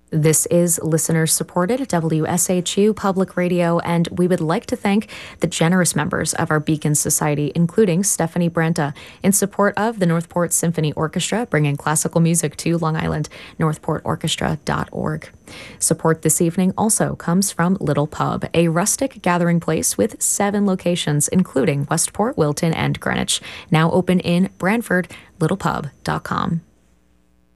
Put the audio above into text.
This is listener-supported WSHU Public Radio, and we would like to thank the generous members of our Beacon Society, including Stephanie Brenta, in support of the Northport Symphony Orchestra, bringing classical music to Long Island, northportorchestra.org. Support this evening also comes from Little Pub, a rustic gathering place with 7 locations, including Westport, Wilton, and Greenwich. Now open in Branford, littlepub.com.